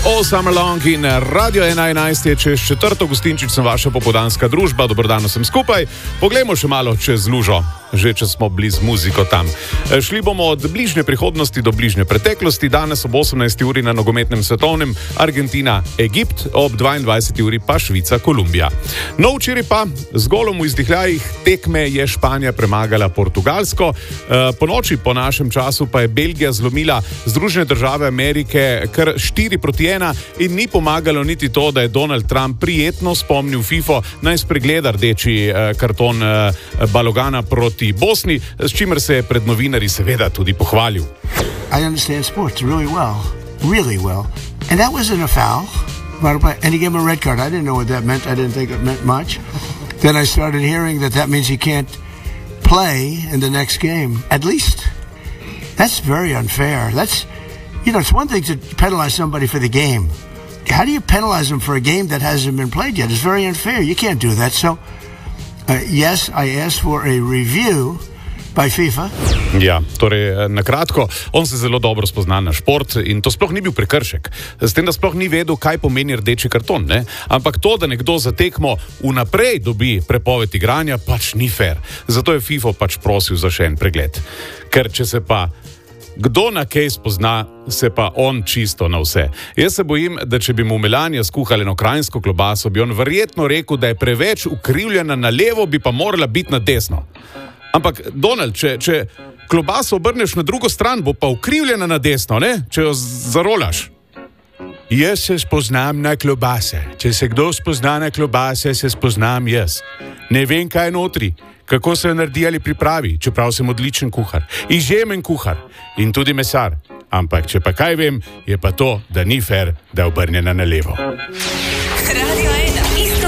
All Summer Long in Radio 11 je čez četrto, gostinčič sem vaša popoldanska družba, dobrodano sem skupaj. Poglejmo še malo čez lužo, že če smo blizu muziko tam. Šli bomo od bližnje prihodnosti do bližnje preteklosti, danes ob 18. uri na nogometnem svetovnem Argentina-Egipt, ob 22. uri pa Švica-Kolumbija. No, včeraj pa z golom v izdihljajih tekme je Španija premagala Portugalsko, po noči po našem času pa je Belgija zlomila Združene države Amerike kar 4-1 in ni pomagalo niti to, da je Donald Trump prijetno spomnil FIFO naj spregleda rdeči karton Balogana proti Bosni, s čimer se je pred novinarji seveda tudi pohvalil. I understand sports really well. And that wasn't a foul. And he gave him a red card. I didn't know what that meant. I didn't think it meant much. Then I started hearing that means he can't play in the next game. At least. That's very unfair. It's one thing to penalize somebody for the game. How do you penalize them for a game that hasn't been played yet? It's very unfair. You can't do that. So, yes, I asked for a review by FIFA. Ja, torej, na kratko, on se zelo dobro spozna na šport in to sploh ni bil prekršek. S tem, da sploh ni vedel, kaj pomeni rdeči karton, ne? Ampak to, da nekdo za tekmo vnaprej dobi prepoved igranja, pač ni fair. Zato je FIFA pač prosil za še en pregled. Ker če se pa kdo na kaj spozna, se pa on čisto na vse. Jaz se bojim, da če bi mu Melania skuhali na krajinsko klobaso, bi on verjetno rekel, da je preveč ukrivljena na levo, bi pa morala biti na desno. Ampak, Donald, če klobaso obrneš na drugo stran, bo pa ukrivljena na desno, ne? Če jo zarolaš. Jaz se spoznam na klobase. Če se kdo spozna na klobase, se spoznam jaz. Ne vem, kaj je notri, kako se jo naredi ali pripravi, čeprav sem odličen kuhar. Izjemen kuhar in tudi mesar. Ampak, če pa kaj vem, je pa to, da ni fair, da je obrnjena na levo. Radio 1.